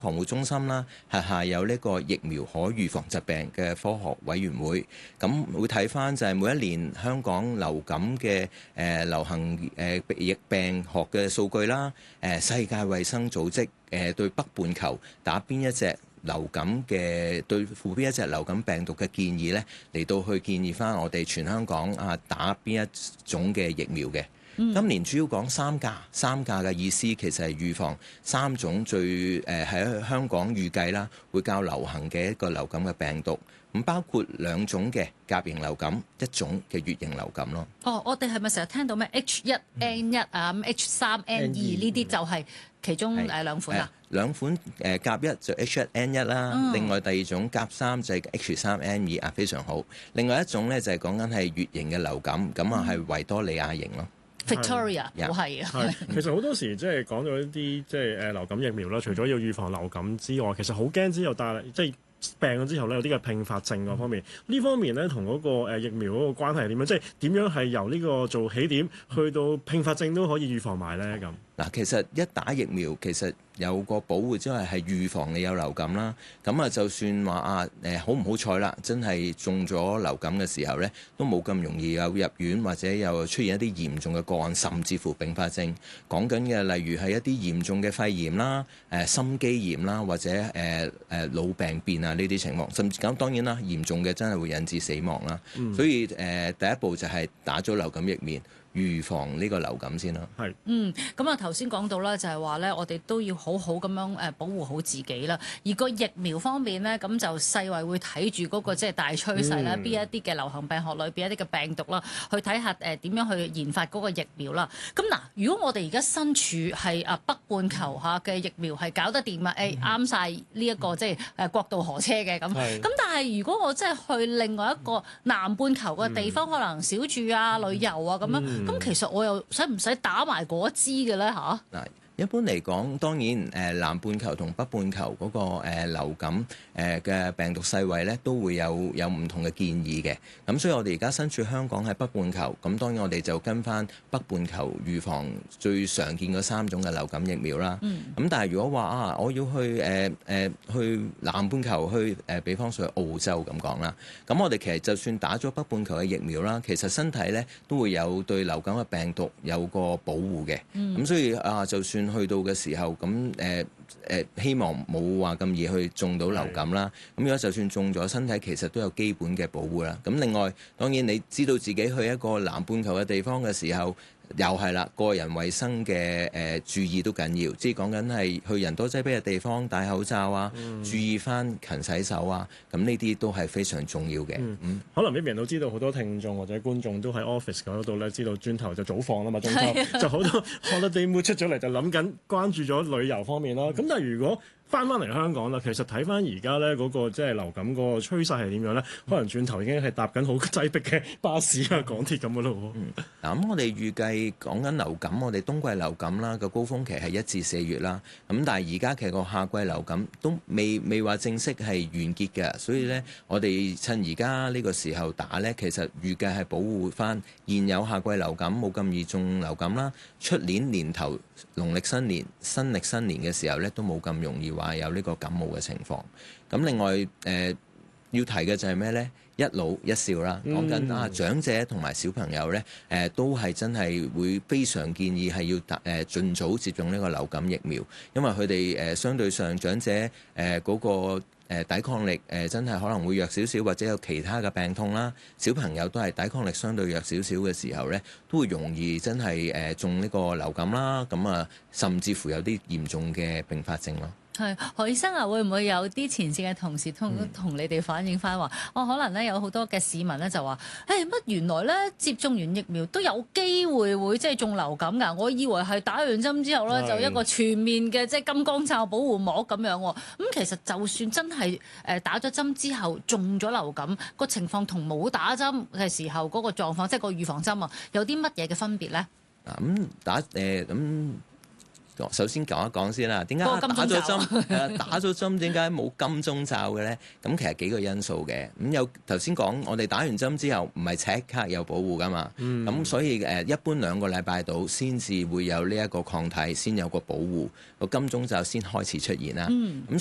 防護中心啦，轄下有呢個疫苗可預防疾病嘅科學委員會，咁會睇翻就係每一年香港流感嘅流行疫病學嘅數據啦，世界衛生組織對北半球打邊一隻流感嘅對付邊一隻流感病毒嘅建議呢，嚟到去建議翻我哋全香港打邊一種嘅疫苗嘅。今年主要講三價嘅意思，其實係預防三種最喺香港預計啦會較流行嘅一個流感嘅病毒，咁包括兩種嘅甲型流感，一種嘅乙型流感咯。 我哋係咪成日聽到咩 H1N1 啊、H3N2 呢啲就係其中兩款啊？ 兩款甲一就 H1N1 啦，另外第二種甲三就係 H3N2 啊，非常好。另外一種咧就係講緊係乙型嘅流感，咁係維多利亞型咯。 Victoria 好係啊， 其實好多時即係講到一啲即係流感疫苗啦，除咗要預防流感之外，其實好驚之後帶嚟即係病咗之後咧有啲嘅併發症嗰方面，呢方面咧同嗰個疫苗嗰個關係係點樣？即係點樣係由呢個做起點去到併發症都可以預防埋咧咁？ 嗱，其實一打疫苗其實有個保護之外係預防你有流感啦。咁就算話好唔好彩啦，真係中咗流感嘅時候呢，都冇咁容易有入院或者又出現一啲嚴重嘅個案，甚至乎併發症。講緊嘅例如係一啲嚴重嘅肺炎啦、心肌炎啦，或者腦病變啊呢啲情況，甚至咁當然啦，嚴重嘅真係會引致死亡啦。所以第一步就係打咗流感疫苗。預防呢個流感先啦。 係。 咁啊頭先講到啦，就係話咧，我哋都要好好咁樣保護好自己啦。而個疫苗方面咧，咁就世衛會睇住嗰個即係大趨勢啦，邊一啲嘅流行病學裏邊一啲嘅病毒啦，去睇下點樣去研發嗰個疫苗啦。咁嗱，如果我哋而家身處係北半球下嘅疫苗係搞得掂啊，啱晒呢一個即係過渡河車嘅咁。咁但係如果我即係去另外一個南半球嘅地方，可能小住啊、旅遊啊咁樣。咁其實我又使唔使打埋嗰支嘅咧嚇？ 嗱，一般嚟講，當然南半球同北半球嗰個流感嘅病毒世衛咧都會有唔同嘅建議嘅。咁所以我哋而家身處香港喺北半球，咁當然我哋就跟翻北半球預防最常見嗰三種嘅流感疫苗啦。咁但係如果話我要去南半球去比方說澳洲咁講啦，咁我哋其實就算打咗北半球嘅疫苗啦，其實身體咧都會有對流感嘅病毒有個保護嘅。咁所以就算去到嘅時候，咁希望冇話咁易去中到流感啦。咁如果就算中咗，身體其實都有基本嘅保護啦。咁另外，當然你知道自己去一個南半球嘅地方嘅時候，又係啦，個人衛生嘅注意都緊要，即係講緊係去人多擠逼嘅地方戴口罩啊，注意翻勤洗手啊，咁呢啲都係非常重要嘅。 可能呢邊人都知道，好多聽眾或者觀眾都喺 office 嗰度咧，知道轉頭就早放啦嘛，中秋就好多 holiday mood 出咗嚟，就諗緊關注咗旅遊方面啦。咁但係如果翻嚟香港啦，其實睇翻而家咧嗰個即係流感嗰個趨勢係點樣咧？可能轉頭已經係搭緊好擠迫嘅巴士啊、港鐵咁嘅咯。 嗱，咁我哋預計講緊流感，我哋冬季流感啦個高峰期係1至4月啦。咁但係而家其實個夏季流感都未話正式係完結嘅，所以咧我哋趁而家呢個時候打咧，其實預計係保護翻現有夏季流感冇咁易中流感啦。出年頭農曆新年、新歷新年嘅時候咧，都冇咁容易話有呢個感冒嘅情況。咁另外要提嘅就係咩呢？一老一少啦，講緊長者同埋小朋友呢，都係真係會非常建議係要盡早接種呢個流感疫苗，因為佢哋相對上長者嗰個抵抗力真係可能會弱少少，或者有其他嘅病痛啦。小朋友都係抵抗力相對弱少少嘅時候呢，都會容易真係中呢個流感啦。咁甚至乎有啲嚴重嘅併發症咯。 係何醫生啊，會唔會有啲前線嘅同事同你哋反映翻話，可能咧有好多嘅市民咧就話，乜原來咧接種完疫苗都有機會會即係中流感㗎？我以為係打完針之後咧就一個全面嘅即係金剛罩保護膜咁樣喎。咁其實就算真係打咗針之後中咗流感，個情況同冇打針嘅時候嗰個狀況，即係個預防針啊，有啲乜嘢嘅分別咧？ 咁首先講一講先啦。點解嗰個打咗金鐘罩針？打咗針點解冇金鐘罩嘅咧？咁其實幾個因素嘅。咁有頭先講，我哋打完針之後唔係即刻有保護噶嘛。咁所以一般2個禮拜到先至會有呢一個抗體，先有個保護，個金鐘罩先開始出現啦。咁